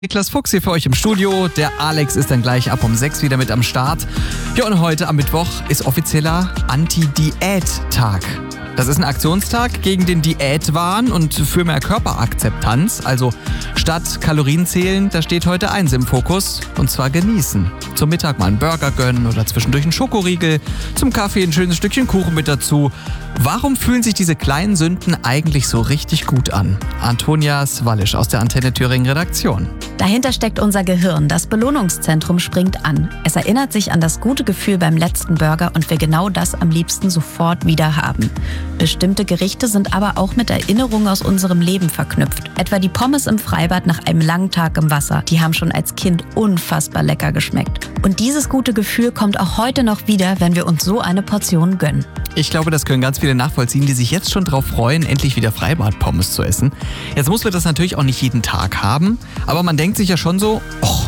Niklas Fuchs hier für euch im Studio. Der Alex ist dann gleich ab um 6 wieder mit am Start. Ja, und heute am Mittwoch ist offizieller Anti-Diät-Tag. Das ist ein Aktionstag gegen den Diätwahn und für mehr Körperakzeptanz. Also statt Kalorien zählen, da steht heute eins im Fokus, und zwar genießen. Zum Mittag mal einen Burger gönnen oder zwischendurch einen Schokoriegel, zum Kaffee ein schönes Stückchen Kuchen mit dazu. Warum fühlen sich diese kleinen Sünden eigentlich so richtig gut an? Antonia Swallisch aus der Antenne Thüringen Redaktion. Dahinter steckt unser Gehirn. Das Belohnungszentrum springt an. Es erinnert sich an das gute Gefühl beim letzten Burger und will genau das am liebsten sofort wieder haben. Bestimmte Gerichte sind aber auch mit Erinnerungen aus unserem Leben verknüpft. Etwa die Pommes im Freibad nach einem langen Tag im Wasser. Die haben schon als Kind unfassbar lecker geschmeckt. Und dieses gute Gefühl kommt auch heute noch wieder, wenn wir uns so eine Portion gönnen. Ich glaube, das können ganz viele nachvollziehen, die sich jetzt schon drauf freuen, endlich wieder Freibad-Pommes zu essen. Jetzt muss man das natürlich auch nicht jeden Tag haben, aber man denkt sich ja schon so,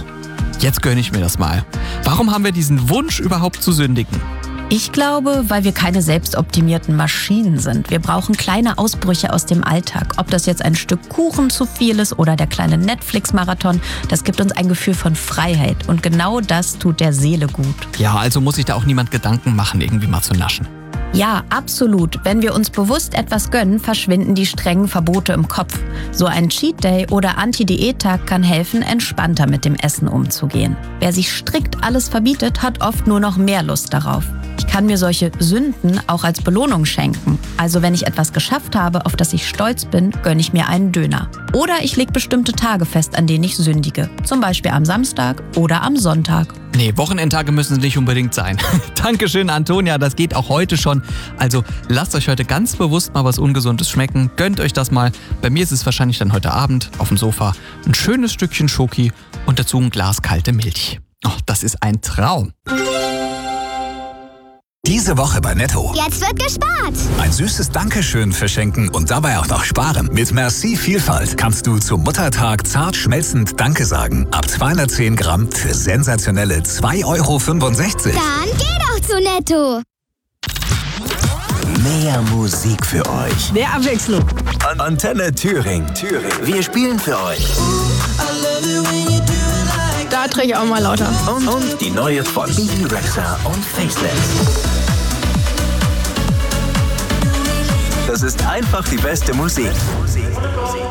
jetzt gönne ich mir das mal. Warum haben wir diesen Wunsch überhaupt zu sündigen? Ich glaube, weil wir keine selbstoptimierten Maschinen sind. Wir brauchen kleine Ausbrüche aus dem Alltag. Ob das jetzt ein Stück Kuchen zu viel ist oder der kleine Netflix-Marathon, das gibt uns ein Gefühl von Freiheit. Und genau das tut der Seele gut. Ja, also muss sich da auch niemand Gedanken machen, irgendwie mal zu naschen. Ja, absolut. Wenn wir uns bewusst etwas gönnen, verschwinden die strengen Verbote im Kopf. So ein Cheat Day oder Anti-Diät-Tag kann helfen, entspannter mit dem Essen umzugehen. Wer sich strikt alles verbietet, hat oft nur noch mehr Lust darauf. Ich kann mir solche Sünden auch als Belohnung schenken. Also wenn ich etwas geschafft habe, auf das ich stolz bin, gönne ich mir einen Döner. Oder ich lege bestimmte Tage fest, an denen ich sündige. Zum Beispiel am Samstag oder am Sonntag. Nee, Wochenendtage müssen es nicht unbedingt sein. Dankeschön, Antonia, das geht auch heute schon. Also lasst euch heute ganz bewusst mal was Ungesundes schmecken. Gönnt euch das mal. Bei mir ist es wahrscheinlich dann heute Abend auf dem Sofa ein schönes Stückchen Schoki und dazu ein Glas kalte Milch. Oh, das ist ein Traum. Diese Woche bei Netto. Jetzt wird gespart. Ein süßes Dankeschön verschenken und dabei auch noch sparen. Mit Merci Vielfalt kannst du zum Muttertag zart schmelzend Danke sagen. Ab 210 Gramm für sensationelle 2,65 €. Dann geh doch zu Netto. Mehr Musik für euch. Mehr Abwechslung. Antenne Thüringen. Wir spielen für euch. Da drehe ich auch mal lauter. Und die neue von Bibi Rexha und Faceless. Das ist einfach die beste Musik.